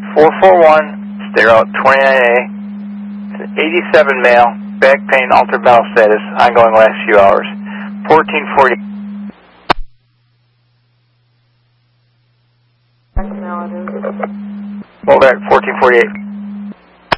441, stay route 29A, 87 male, back pain, altered vital status, ongoing last few hours. 1440. Well, back 1448.